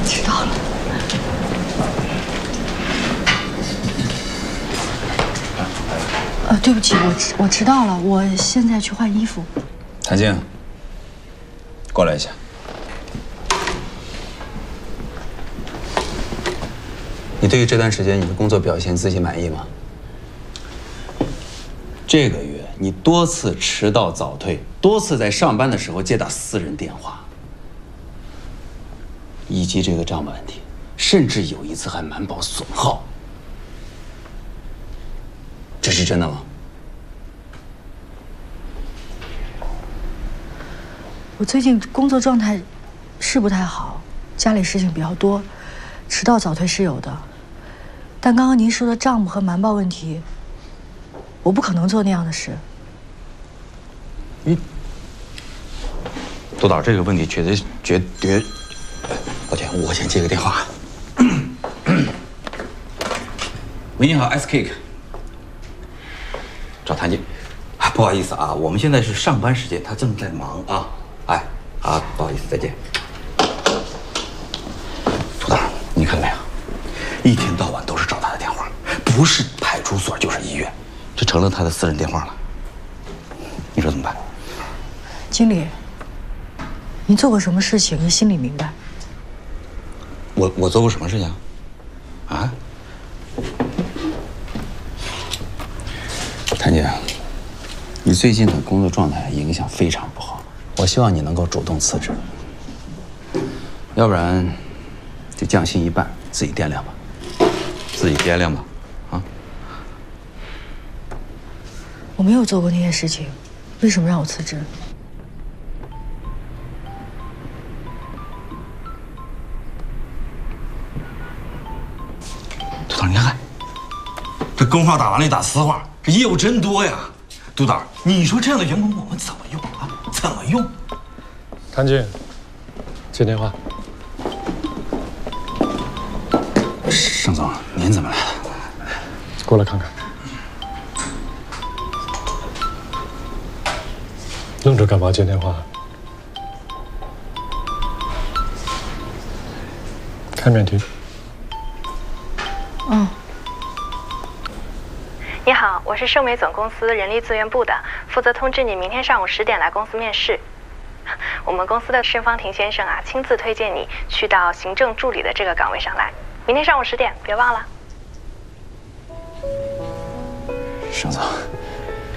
迟到了。对不起，我迟到了，我现在去换衣服。 谭静，过来一下。你对于这段时间你的工作表现自己满意吗？这个月你多次迟到早退，多次在上班的时候接打私人电话，以及这个账目问题，甚至有一次还瞒报损耗，这是真的吗？ 我最近工作状态是不太好，家里事情比较多，迟到早退是有的。但刚刚您说的账目和瞒报问题，我不可能做那样的事。 督导，这个问题绝对……抱歉，我先接个电话。喂，你好 ，S Cake， 找谭静。 不好意思啊，我们现在是上班时间，他正在忙啊。哎，啊，不好意思，再见。 督导，你看到没有？ 一天到晚都是找他的电话，不是派出所就是医院，这成了他的私人电话了。你说怎么办？ 经理，您做过什么事情，您心里明白。 我做过什么事情？啊？ 谭姐，你最近的工作状态影响非常不好，我希望你能够主动辞职，要不然就降薪一半，自己掂量吧。 自己掂量吧，啊？ 我没有做过那些事情，为什么让我辞职？ 督导，你看看，这公话打完了一打私话，这业务真多呀。督导，你说这样的员工我们怎么用啊？怎么用？ 谭静，接电话。 盛总，您怎么来了？ 过来看看。愣着干嘛？接电话。开免提。 你好，我是盛美总公司人力资源部的，负责通知你明天上午10点来公司面试。我们公司的申方婷先生啊，亲自推荐你去到行政助理的这个岗位上来。明天上午10点，别忘了。 盛总。